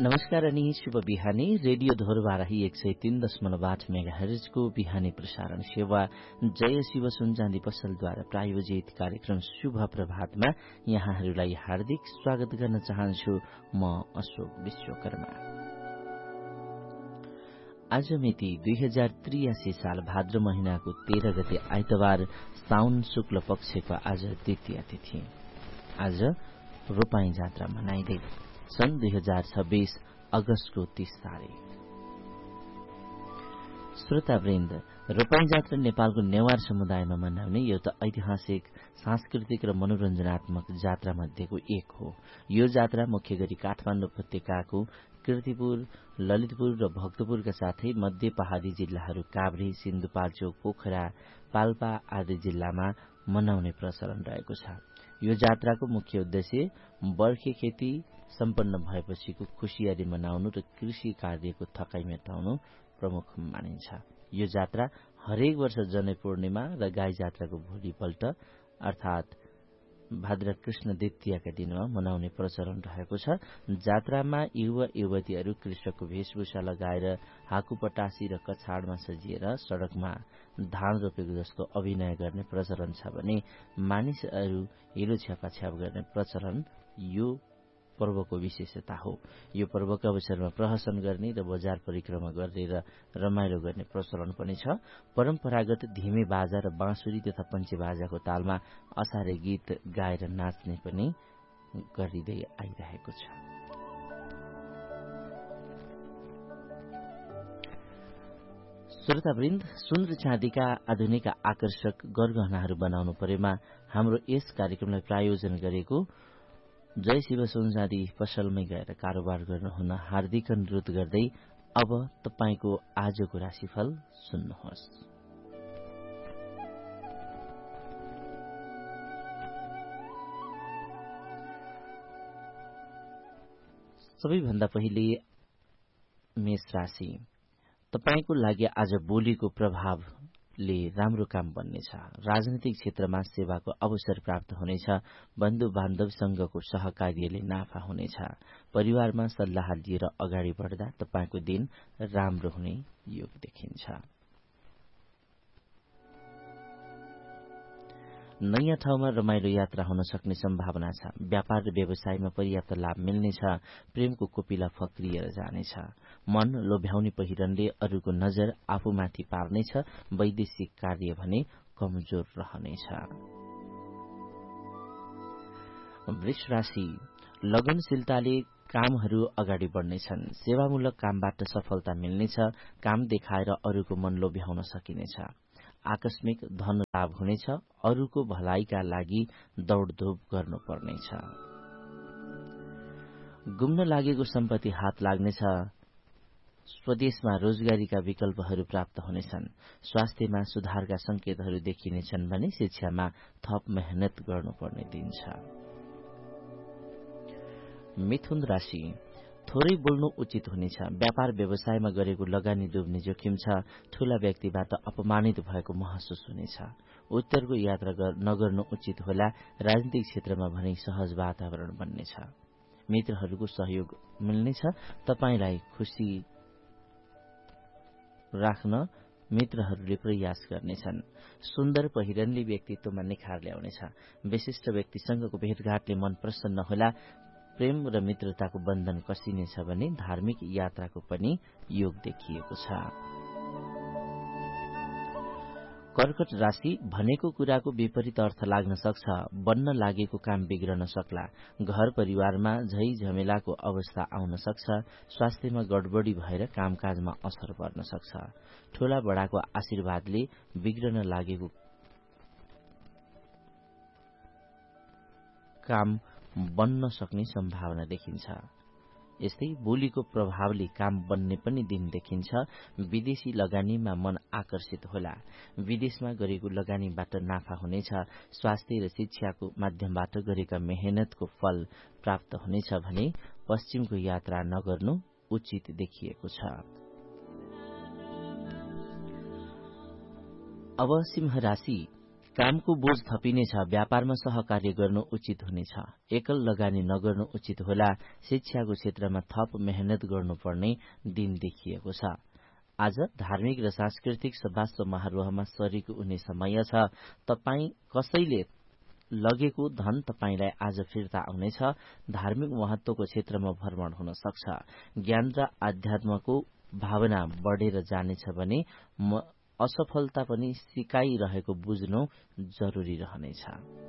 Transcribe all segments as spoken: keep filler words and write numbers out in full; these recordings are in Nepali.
नमस्कार अनि शुभ बिहानी। रेडियो धोरबाराही एक सय तीन दशमलव आठ मेगा हर्जको बिहानी प्रसारण सेवा जय शिव सुनचाँदी पसलद्वारा प्रायोजित कार्यक्रम शुभ प्रभातमा यहाँहरूलाई हार्दिक स्वागत गर्न चाहन्छु। म अशोक विश्वकर्मा। आज मिति दुई हजार त्रियासी साल भाद्र महिनाको तेह्र गते आइतबार साउन शुक्ल पक्षको आज द्वितीय तिथि। आज रोपाई जात्रा मनाइँदै सन् दुई हजार छब्बीस अगस्तको तीस तारिक। श्रोतावृन्द, रोपाई जात्रा नेपालको नेवार समुदायमा मनाउने एउटा ऐतिहासिक, सांस्कृतिक र मनोरञ्जनात्मक जात्रा मध्येको एक हो। यो जात्रा मुख्य गरी काठमाडौँ उपत्यकाको कीर्तिपुर, ललितपुर र भक्तपुरका साथै मध्य पहाड़ी जिल्लाहरू काभ्रे, सिन्धुपाल्चोक, पोखरा, पाल्पा आदि जिल्लामा मनाउने प्रचलन रहेको छ। यो जात्राको मुख्य उद्देश्य बर्खे खेती सम्पन्न भएपछिको खुशियारी मनाउनु र कृषि कार्यको थकाइ मेटाउनु प्रमुख मानिन्छ। यो जात्रा हरेक वर्ष जनै पूर्णिमा र गाई जात्राको भोलिपल्ट अर्थात भाद्र कृष्ण द्वितीयका दिनमा मनाउने प्रचलन रहेको छ। जात्रामा युवा युवतीहरू कृषकको वेशभूषा लगाएर हाकु पटासी र कछाडमा सजिएर सड़कमा धान रोपेको जस्तो अभिनय गर्ने प्रचलन छ भने मानिसहरू हिलो छ्यापाछ्याप गर्ने प्रचलन यो पर्वको विशेषता हो। यो पर्वका अवसरमा प्रहसन गर्ने र बजार परिक्रमा गरेर रमाइलो गर्ने प्रचलन पनि छ। परम्परागत धिमे बाजा र बाँसुरी तथा पञ्चे बाजाको तालमा असारे गीत गाएर नाच्ने पनि गरिँदै आइरहेको छ। श्रोतावृन्द, सुन र चाँदीका आधुनिक आकर्षक गरगहनाहरू बनाउनु परेमा हाम्रो यस कार्यक्रमलाई प्रायोजन गरेको जय शिव सुनचाँदी पसलमै गएर कारोबार गर्नुहुन हार्दिक अनुरोध गर्दै अब तपाईको आजको राशिफल सुन्नुहोस्। सबैभन्दा पहिले मेष राशि। तपाईको लागि आज बोलीको प्रभावले राम्रो काम बन्नेछ। राजनीतिक क्षेत्रमा सेवाको अवसर प्राप्त हुनेछ। बन्धु बान्धवसँगको सहकार्यले नाफा हुनेछ। परिवारमा सल्लाह लिएर अगाडि बढ्दा तपाईको दिन राम्रो हुने योग देखिन्छ। नयाँ ठाउँमा रमाइलो यात्रा हुन सक्ने सम्भावना छ। व्यापार र व्यवसायमा पर्याप्त लाभ मिल्नेछ। प्रेमको कोपिला फक्रिएर जानेछ। मन लोभ्याउने पहिरनले अरूको नजर आफूमाथि पार्नेछ। वैदेशिक कार्य भने कमजोर रहनेछ। वृष राशि। लगनशीलताले कामहरू अगाडि बढ्नेछन्। सेवामूलक कामबाट सफलता मिल्नेछ। काम देखाएर अरूको मन लोभ्याउन सकिनेछ। आकस्मिक धन लाभ हुनेछ। अरूको भलाइका लागि दौडधूप गर्नुपर्नेछ। गुम्न लागेको सम्पत्ति हात लाग्नेछ। स्वदेशमा रोजगारीका विकल्पहरू प्राप्त हुनेछन्। स्वास्थ्यमा सुधारका संकेतहरू देखिनेछन् भने शिक्षामा थप मेहनत गर्नुपर्ने दिन छ। मिथुन राशि। थोरै बोल्नु उचित हुनेछ। व्यापार व्यवसायमा गरेको लगानी डुब्ने जोखिम छ। ठूला व्यक्तिबाट अपमानित भएको महसुस हुनेछ। उत्तरको यात्रा नगर्नु उचित होला। राजनीतिक क्षेत्रमा भने सहज वातावरण बन्नेछ। मित्रहरूको सहयोग मिल्नेछ। तपाईलाई खुशी राख्न मित्रहरूले प्रयास गर्नेछन्। सुन्दर पहिरनले व्यक्तित्वमा निखार ल्याउनेछ। विशिष्ट व्यक्तिसँगको भेटघाटले मन प्रसन्न होला। प्रेम र मित्रताको बन्धन कसिनेछ भने धार्मिक यात्राको पनि योग देखिएको छ। कर्कट राशि। भनेको कुराको विपरीत अर्थ लाग्न सक्छ। बन्न लागेको काम बिग्रन सक्ला। घर परिवारमा झै झमेलाको अवस्था आउन सक्छ। स्वास्थ्यमा गडबडी भएर कामकाजमा असर पर्न सक्छ। ठूला बडाको आशीर्वादले बिग्रन लागेको काम बन्न सक्ने सम्भावना देखिन्छ। यस्तै बोलीको प्रभावले काम बन्ने पनि दिन देखिन्छ। विदेशी लगानीमा मन आकर्षित होला। विदेशमा गरेको लगानीबाट नाफा हुनेछ। स्वास्थ्य र शिक्षाको माध्यमबाट गरेका मेहनतको फल प्राप्त हुनेछ भने पश्चिमको यात्रा नगर्नु उचित देखिएको छ। अब सिंह राशि। कामको बोझ थपिनेछ, व्यापारमा सहकार्य गर्नु उचित हुनेछ, एकल लगानी नगर्नु उचित होला, शिक्षाको क्षेत्रमा थप मेहनत गर्नुपर्ने दिन देखिएको छ। आज धार्मिक र सांस्कृतिक सभा समारोहमा शरीक हुने समय छ। तपाई कसैले लगेको धन तपाईलाई आज फिर्ता आउनेछ। धार्मिक महत्वको क्षेत्रमा भ्रमण हुन सक्छ। ज्ञान र आध्यात्मको भावना बढेर जानेछ भने असफलता पनि सिकाइरहेको बुझ्नु जरुरी रहनेछ।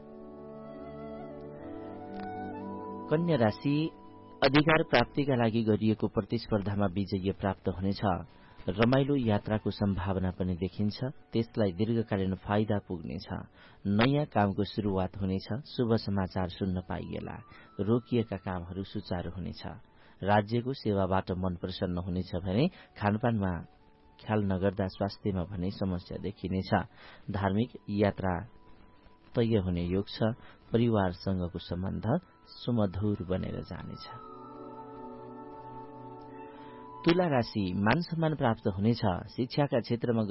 कन्या राशि, अधिकार प्राप्तिका लागि गरिएको प्रतिस्पर्धामा विजय प्राप्त हुनेछ। रमाइलो यात्राको सम्भावना पनि देखिन्छ, त्यसलाई दीर्घकालीन फाइदा पुग्नेछ। नयाँ कामको शुरूआत हुनेछ, शुभ समाचार सुन्न पाइएला। रोकिएका कामहरू सुचारू हुनेछ। राज्यको सेवाबाट मन प्रसन्न हुनेछ भने खानपानमा ख्याल नगर्दा स्वास्थ्यमा भने समस्या देखिनेछ। धार्मिक यात्रा तय हुने योग छ। परिवारसँगको सम्बन्ध सुमधुर बनेर जानेछ। तुला राशि, मान सम्मान प्राप्त हुनेछ। शिक्षाका क्षेत्रमा